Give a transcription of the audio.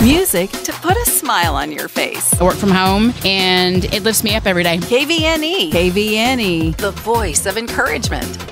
Music to put a smile on your face. I work from home, and it lifts me up every day. KVNE. KVNE, the voice of encouragement.